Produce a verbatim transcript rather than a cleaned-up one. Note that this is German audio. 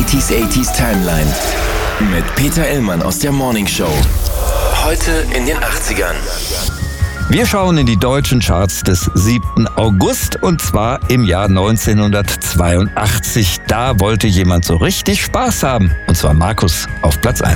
neunziger achtziger Timeline mit Peter Illmann aus der Morning Show. Heute in den achtzigern. Wir schauen in die deutschen Charts des siebten August und zwar im Jahr neunzehnhundertzweiundachtzig. Da wollte jemand so richtig Spaß haben, und zwar Markus auf Platz eins.